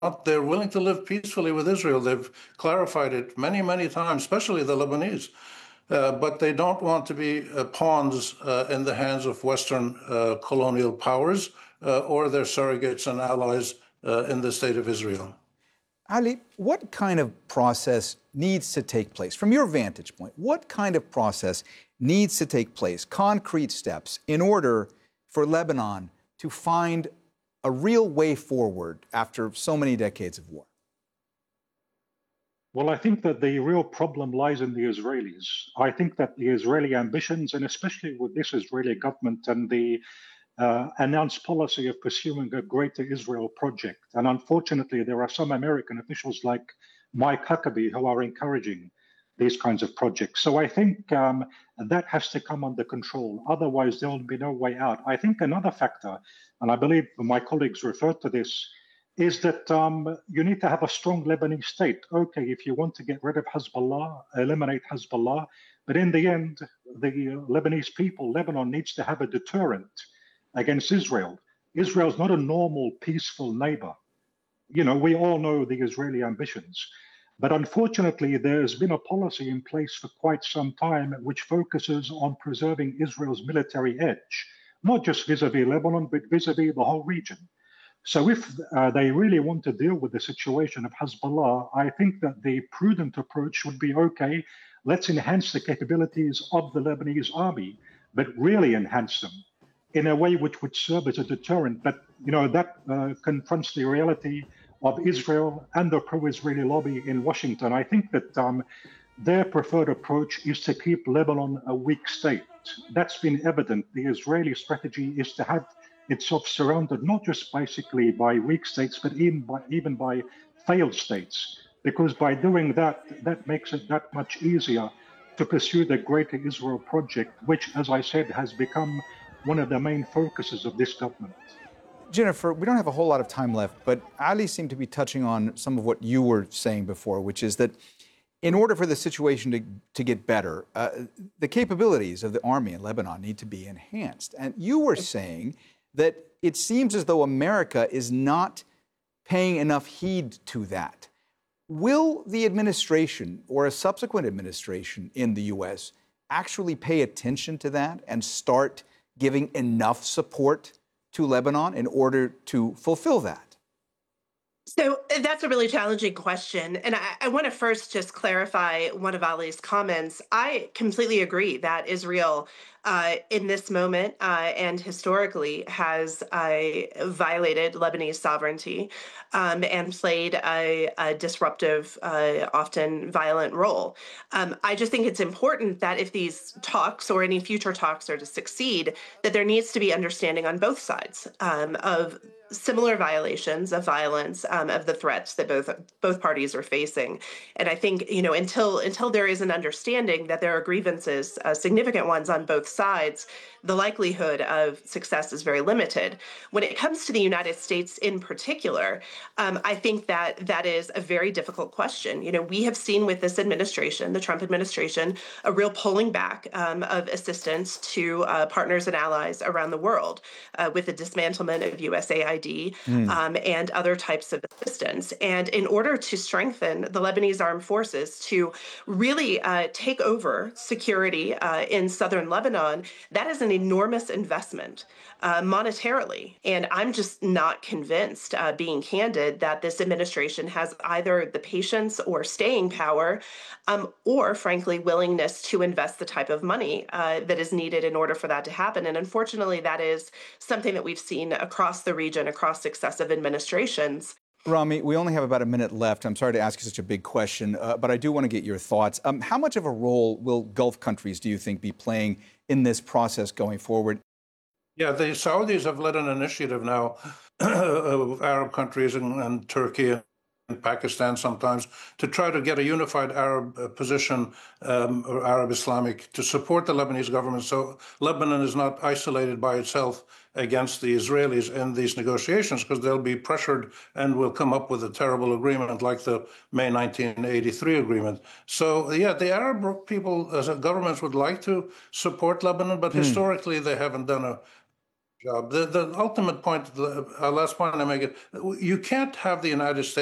they're willing to live peacefully with Israel. They've clarified it many, many times, especially the Lebanese. But they don't want to be pawns in the hands of Western colonial powers or their surrogates and allies in the state of Israel. Ali, what kind of process needs to take place? From your vantage point, what kind of process needs to take place, concrete steps, in order for Lebanon to find a real way forward after so many decades of war? Well, I think that the real problem lies in the Israelis. I think that the Israeli ambitions, and especially with this Israeli government and the announced policy of pursuing a Greater Israel project, and unfortunately, there are some American officials like Mike Huckabee who are encouraging these kinds of projects. So I think that has to come under control. Otherwise, there will be no way out. I think another factor, and I believe my colleagues referred to this, is that you need to have a strong Lebanese state. Okay, if you want to get rid of Hezbollah, eliminate Hezbollah, but in the end, the Lebanese people, Lebanon needs to have a deterrent against Israel. Israel is not a normal, peaceful neighbor. You know, we all know the Israeli ambitions. But unfortunately, there's been a policy in place for quite some time which focuses on preserving Israel's military edge, not just vis-a-vis Lebanon, but vis-a-vis the whole region. So if they really want to deal with the situation of Hezbollah, I think that the prudent approach would be, okay, let's enhance the capabilities of the Lebanese army, but really enhance them in a way which would serve as a deterrent. But, you know, that confronts the reality of Israel and the pro-Israeli lobby in Washington. I think that their preferred approach is to keep Lebanon a weak state. That's been evident. The Israeli strategy is to have itself surrounded not just basically by weak states, but even by failed states, because by doing that, that makes it that much easier to pursue the Greater Israel project, which, as I said, has become one of the main focuses of this government. Jennifer, we don't have a whole lot of time left, but Ali seemed to be touching on some of what you were saying before, which is that in order for the situation to get better, the capabilities of the army in Lebanon need to be enhanced. And you were saying that it seems as though America is not paying enough heed to that. Will the administration or a subsequent administration in the U.S. actually pay attention to that and start giving enough support to Lebanon in order to fulfill that? So that's a really challenging question. And I want to first just clarify one of Ali's comments. I completely agree that Israel, in this moment and historically, has violated Lebanese sovereignty and played a disruptive, often violent role. I just think it's important that if these talks or any future talks are to succeed, that there needs to be understanding on both sides of similar violations of violence, of the threats that both parties are facing. And I think, you know, until there is an understanding that there are grievances, significant ones on both sides, the likelihood of success is very limited. When it comes to the United States in particular, I think that is a very difficult question. You know, we have seen with this administration, the Trump administration, a real pulling back of assistance to partners and allies around the world with the dismantlement of USAID and other types of assistance. And in order to strengthen the Lebanese armed forces to really take over security in southern Lebanon, that is an enormous investment monetarily. And I'm just not convinced, being candid, that this administration has either the patience or staying power or, frankly, willingness to invest the type of money that is needed in order for that to happen. And unfortunately, that is something that we've seen across the region, across successive administrations. Rami, we only have about a minute left. I'm sorry to ask you such a big question, but I do want to get your thoughts. How much of a role will Gulf countries, do you think, be playing in this process going forward? Yeah, the Saudis have led an initiative now of Arab countries and Turkey and Pakistan sometimes to try to get a unified Arab position, or Arab Islamic, to support the Lebanese government. So Lebanon is not isolated by itself against the Israelis in these negotiations, because they'll be pressured and will come up with a terrible agreement like the May 1983 agreement. So, yeah, the Arab people, as governments, would like to support Lebanon, but historically they haven't done a job. The ultimate point, the last point I make it, you can't have the United States